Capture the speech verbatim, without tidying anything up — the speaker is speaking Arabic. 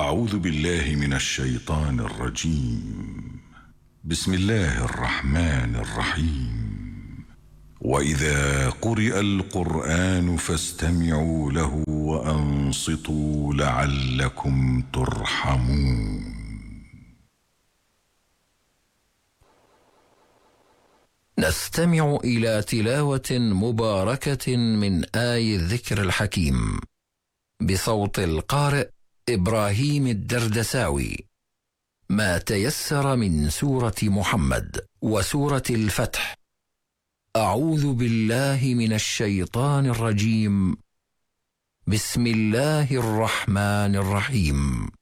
أعوذ بالله من الشيطان الرجيم. بسم الله الرحمن الرحيم. وإذا قرئ القرآن فاستمعوا له وأنصتوا لعلكم ترحمون. نستمع إلى تلاوة مباركة من آي الذكر الحكيم بصوت القارئ إبراهيم الدردساوي. ما تيسر من سورة محمد وسورة الفتح. أعوذ بالله من الشيطان الرجيم. بسم الله الرحمن الرحيم.